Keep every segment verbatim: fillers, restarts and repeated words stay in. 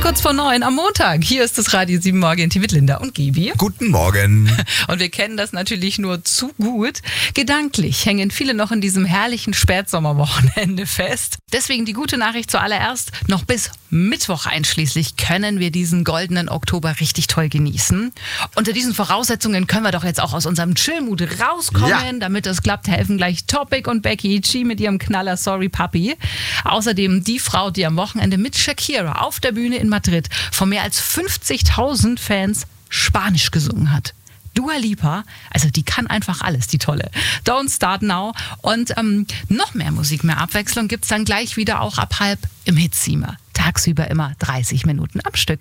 kurz vor neun am Montag. Hier ist das Radio sieben Morgen-Team mit Linda und Gibi. Guten Morgen. Und wir kennen das natürlich nur zu gut. Gedanklich hängen viele noch in diesem herrlichen Spätsommerwochenende fest. Deswegen die gute Nachricht zuallererst. Noch bis Mittwoch einschließlich können wir diesen goldenen Oktober richtig toll genießen. Unter diesen Voraussetzungen können wir doch jetzt auch aus unserem Chill-Mood rauskommen. Ja. Damit das klappt, helfen gleich Topic und Becky G mit ihrem Knaller Sorry Papi. Außerdem die Frau, die am Wochenende mit Shakira auf der Bühne in Madrid vor mehr als fünfzigtausend Fans Spanisch gesungen hat. Dua Lipa, also die kann einfach alles, die Tolle. Don't Start Now. Und ähm, noch mehr Musik, mehr Abwechslung gibt's dann gleich wieder auch ab halb im Hitzimmer. Tagsüber immer dreißig Minuten am Stück.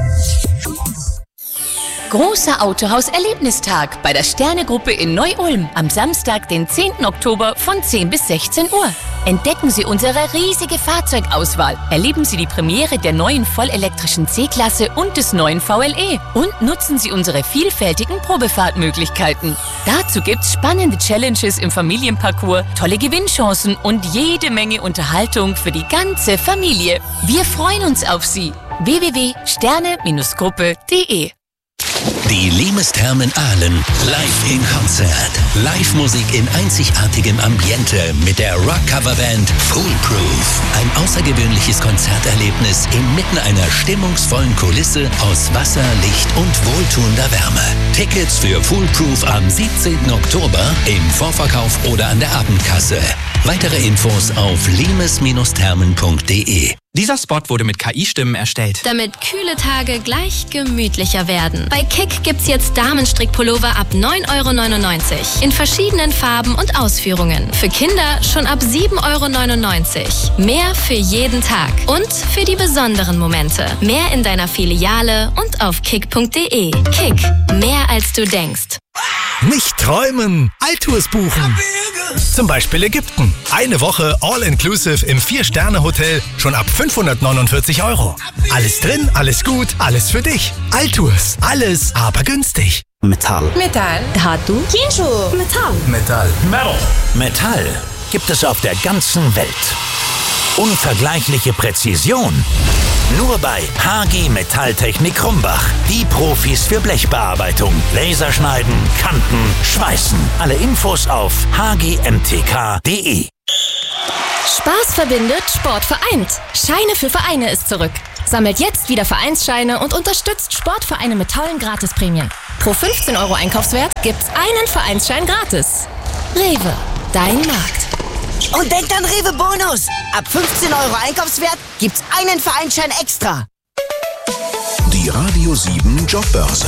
Großer Autohaus-Erlebnistag bei der Sterne-Gruppe in Neu-Ulm am Samstag, den zehnten Oktober von zehn bis sechzehn Uhr. Entdecken Sie unsere riesige Fahrzeugauswahl, erleben Sie die Premiere der neuen vollelektrischen C-Klasse und des neuen V L E und nutzen Sie unsere vielfältigen Probefahrtmöglichkeiten. Dazu gibt's spannende Challenges im Familienparcours, tolle Gewinnchancen und jede Menge Unterhaltung für die ganze Familie. Wir freuen uns auf Sie. w w w punkt sterne Gruppe punkt de Die Limes Thermen Aalen live in Konzert. Live-Musik in einzigartigem Ambiente mit der Rock-Coverband Foolproof. Ein außergewöhnliches Konzerterlebnis inmitten einer stimmungsvollen Kulisse aus Wasser, Licht und wohltuender Wärme. Tickets für Foolproof am siebzehnten Oktober im Vorverkauf oder an der Abendkasse. Weitere Infos auf limes Thermen punkt de. Dieser Spot wurde mit K I-Stimmen erstellt. Damit kühle Tage gleich gemütlicher werden. Bei Kick gibt's jetzt Damenstrickpullover ab neun Euro neunundneunzig. In verschiedenen Farben und Ausführungen. Für Kinder schon ab sieben Euro neunundneunzig. Mehr für jeden Tag. Und für die besonderen Momente. Mehr in deiner Filiale und auf kick punkt de. Kick. Mehr als du denkst. Nicht träumen, Alltours buchen. Zum Beispiel Ägypten. Eine Woche All-Inclusive im Vier-Sterne-Hotel schon ab fünfhundertneunundvierzig Euro. Alles drin, alles gut, alles für dich. Alltours, alles, aber günstig. Metall. Metall. Dhatu. Kinshu. Metall. Metall. Metal. Metall gibt es auf der ganzen Welt. Unvergleichliche Präzision. Nur bei H G Metalltechnik Krumbach. Die Profis für Blechbearbeitung. Laserschneiden, Kanten, Schweißen. Alle Infos auf h g m t k punkt de. Spaß verbindet, Sport vereint. Scheine für Vereine ist zurück. Sammelt jetzt wieder Vereinsscheine und unterstützt Sportvereine mit tollen Gratisprämien. Pro fünfzehn Euro Einkaufswert gibt's einen Vereinsschein gratis. Rewe, dein Markt. Und denkt an Rewe Bonus. Ab fünfzehn Euro Einkaufswert gibt's einen Vereinsschein extra. Die Radio sieben Jobbörse.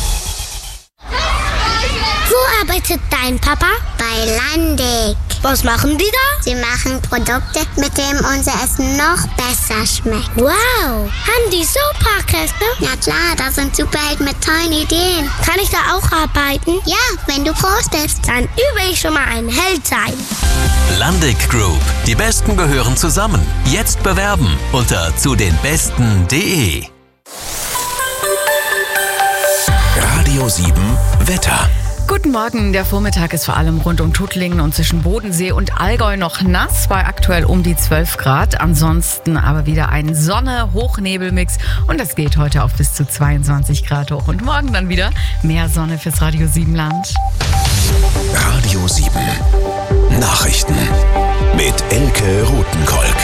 Wo arbeitet dein Papa? Bei Landig. Was machen die da? Sie machen Produkte, mit denen unser Essen noch besser schmeckt. Wow, haben die so Fachkräfte? Ja klar, das sind Superhelden mit tollen Ideen. Kann ich da auch arbeiten? Ja, wenn du groß bist. Dann übe ich schon mal ein Held sein. Landig Group. Die Besten gehören zusammen. Jetzt bewerben unter zu den besten punkt de. Radio sieben Wetter. Guten Morgen, der Vormittag ist vor allem rund um Tuttlingen und zwischen Bodensee und Allgäu noch nass, bei aktuell um die zwölf Grad. Ansonsten aber wieder ein Sonne-Hochnebelmix und das geht heute auf bis zu zweiundzwanzig Grad hoch. Und morgen dann wieder mehr Sonne fürs Radio sieben Land. Radio sieben Nachrichten mit Elke Rutenkolk.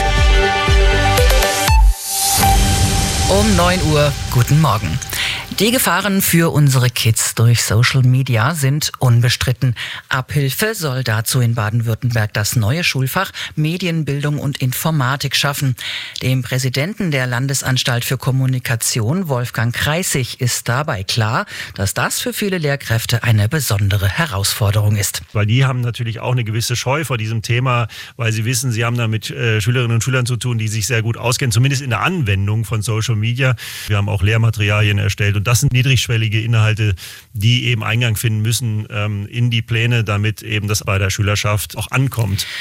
Um neun Uhr, guten Morgen. Die Gefahren für unsere Kids durch Social Media sind unbestritten. Abhilfe soll dazu in Baden-Württemberg das neue Schulfach Medienbildung und Informatik schaffen. Dem Präsidenten der Landesanstalt für Kommunikation, Wolfgang Kreissig, ist dabei klar, dass das für viele Lehrkräfte eine besondere Herausforderung ist. Weil die haben natürlich auch eine gewisse Scheu vor diesem Thema, weil sie wissen, sie haben da mit äh, Schülerinnen und Schülern zu tun, die sich sehr gut auskennen, zumindest in der Anwendung von Social Media. Wir haben auch Lehrmaterialien erstellt und das sind niedrigschwellige Inhalte, die eben Eingang finden müssen ähm, in die Pläne, damit eben das bei der Schülerschaft auch ankommt.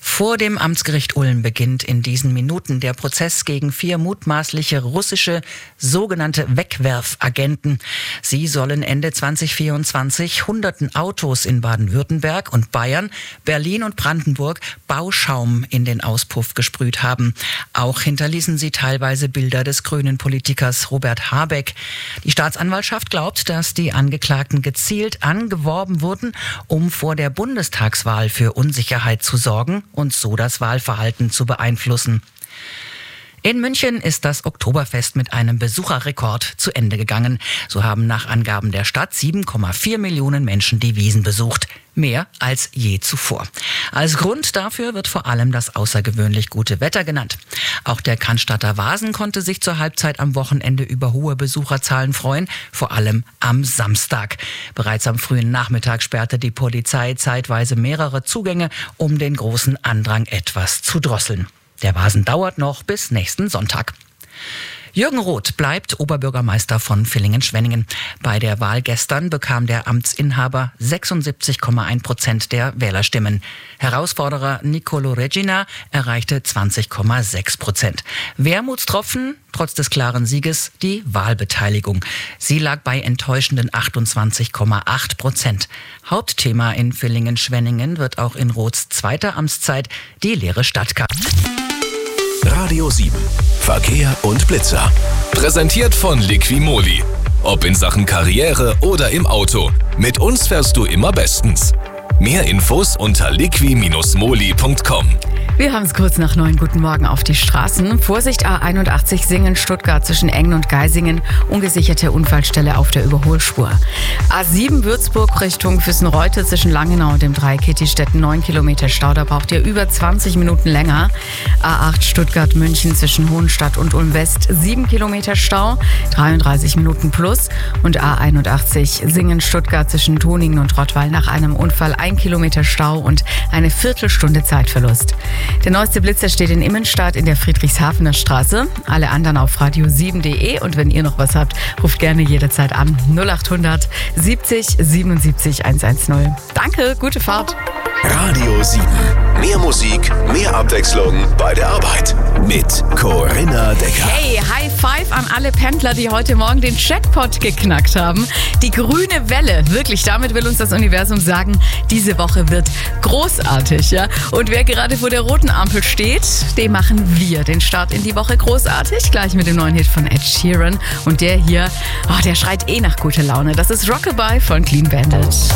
Vor dem Amtsgericht Ulm beginnt in diesen Minuten der Prozess gegen vier mutmaßliche russische sogenannte Wegwerfagenten. Sie sollen Ende zwanzig vierundzwanzig hunderten Autos in Baden-Württemberg und Bayern, Berlin und Brandenburg Bauschaum in den Auspuff gesprüht haben. Auch hinterließen sie teilweise Bilder des grünen Politikers Robert Habeck. Die Staatsanwaltschaft glaubt, dass die Angeklagten gezielt angeworben wurden, um vor der Bundestagswahl für Unsicherheit zu sorgen und so das Wahlverhalten zu beeinflussen. In München ist das Oktoberfest mit einem Besucherrekord zu Ende gegangen. So haben nach Angaben der Stadt sieben Komma vier Millionen Menschen die Wiesn besucht. Mehr als je zuvor. Als Grund dafür wird vor allem das außergewöhnlich gute Wetter genannt. Auch der Cannstatter Wasen konnte sich zur Halbzeit am Wochenende über hohe Besucherzahlen freuen, vor allem am Samstag. Bereits am frühen Nachmittag sperrte die Polizei zeitweise mehrere Zugänge, um den großen Andrang etwas zu drosseln. Der Wasen dauert noch bis nächsten Sonntag. Jürgen Roth bleibt Oberbürgermeister von Villingen-Schwenningen. Bei der Wahl gestern bekam der Amtsinhaber sechsundsiebzig Komma eins Prozent der Wählerstimmen. Herausforderer Nicolo Regina erreichte zwanzig Komma sechs Prozent. Wermutstropfen, trotz des klaren Sieges, die Wahlbeteiligung. Sie lag bei enttäuschenden achtundzwanzig Komma acht Prozent. Hauptthema in Villingen-Schwenningen wird auch in Roths zweiter Amtszeit die leere Stadtkarte. Radio sieben. Verkehr und Blitzer. Präsentiert von Liquimoli. Ob in Sachen Karriere oder im Auto. Mit uns fährst du immer bestens. Mehr Infos unter liqui Bindestrich moli Punkt com. Wir haben es kurz nach neun. Guten Morgen auf die Straßen. Vorsicht A einundachtzig Singen, Stuttgart zwischen Engen und Geisingen. Ungesicherte Unfallstelle auf der Überholspur. A sieben Würzburg Richtung Füssen-Reute zwischen Langenau und dem Dreieck Kittistetten. neun Kilometer Stau, da braucht ihr über zwanzig Minuten länger. A acht Stuttgart-München zwischen Hohenstadt und Ulm-West. sieben Kilometer Stau, dreiunddreißig Minuten plus. Und A einundachtzig Singen-Stuttgart zwischen Toningen und Rottweil nach einem Unfall. ein Kilometer Stau und eine Viertelstunde Zeitverlust. Der neueste Blitzer steht in Immenstadt in der Friedrichshafener Straße. Alle anderen auf radio sieben Punkt de und wenn ihr noch was habt, ruft gerne jederzeit an. null achthundert siebzig siebenundsiebzig hundertzehn. Danke, gute Fahrt. Radio sieben. Mehr Musik, mehr Abwechslung bei der Arbeit. Mit Corinna Decker. Hey, High Five an alle Pendler, die heute Morgen den Jackpot geknackt haben. Die grüne Welle, wirklich, damit will uns das Universum sagen, diese Woche wird großartig, ja. Und wer gerade vor der roten Ampel steht, dem machen wir den Start in die Woche großartig. Gleich mit dem neuen Hit von Ed Sheeran. Und der hier, oh, der schreit eh nach guter Laune. Das ist Rockabye von Clean Bandit.